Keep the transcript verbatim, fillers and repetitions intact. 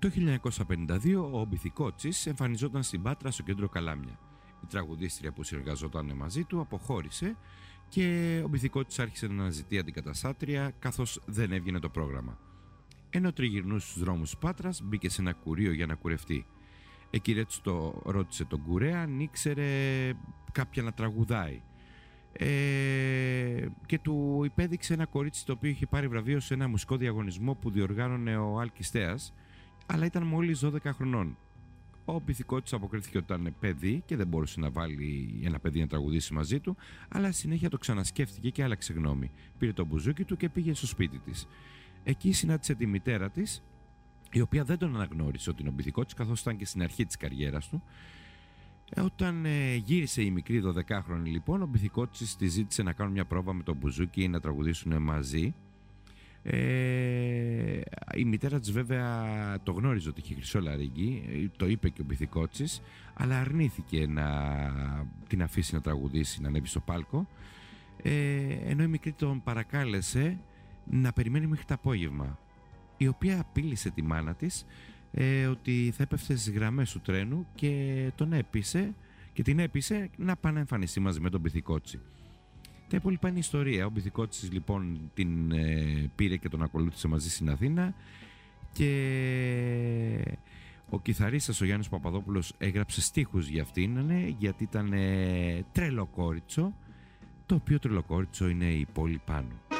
Το χίλια εννιακόσια πενήντα δύο ο Μπιθικότσης εμφανιζόταν στην Πάτρα στο κέντρο Καλάμια. Η τραγουδίστρια που συνεργαζόταν μαζί του αποχώρησε και ο Μπιθικότσης άρχισε να αναζητεί αντικαταστάτρια καθώς δεν έβγαινε το πρόγραμμα. Ενώ τριγυρνούσε στους δρόμους της Πάτρας, μπήκε σε ένα κουρείο για να κουρευτεί. Εκεί έτσι το ρώτησε τον κουρέα αν ήξερε κάποια να τραγουδάει. Ε, και του υπέδειξε ένα κορίτσι το οποίο είχε πάρει βραβείο σε ένα μουσικό διαγωνισμό που διοργάνωνε ο Άλκης Θέας, αλλά ήταν μόλις δώδεκα χρονών. Ο Μπιθικότσης αποκρίθηκε ότι ήταν παιδί και δεν μπορούσε να βάλει ένα παιδί να τραγουδήσει μαζί του, αλλά συνέχεια το ξανασκέφτηκε και άλλαξε γνώμη. Πήρε το μπουζούκι του και πήγε στο σπίτι της. Εκεί συνάντησε τη μητέρα της, η οποία δεν τον αναγνώρισε ότι είναι ο Μπιθικότσης, καθώς ήταν και στην αρχή της καριέρας του. Ε, όταν ε, γύρισε η μικρή δωδεκάχρονη λοιπόν, ο Μπιθικότσης τη ζήτησε να κάνουν μια πρόβα με τον μπουζούκι ή να τραγουδήσουν μαζί. Ε, η μητέρα της βέβαια το γνώριζε ότι είχε χρυσό λαρύγγι, το είπε και ο Μπιθικότσης, αλλά αρνήθηκε να την αφήσει να τραγουδήσει, να ανέβει στο πάλκο, ε, ενώ η μικρή τον παρακάλεσε να περιμένει μέχρι το απόγευμα, η οποία απείλησε τη μάνα της ε, ότι θα έπεφτε στις γραμμές του τρένου και τον έπεισε και την έπεισε να πάει να εμφανιστεί μαζί με τον Μπιθικότση. Τα υπόλοιπα είναι ιστορία. Ο Μπιθικότσης λοιπόν την ε, πήρε και τον ακολούθησε μαζί στην Αθήνα και ο κιθαρίστας ο Γιάννης Παπαδόπουλος έγραψε στίχους για αυτήν, γιατί ήταν ε, τρελοκόριτσο, το οποίο τρελοκόριτσο είναι η πόλη πάνω.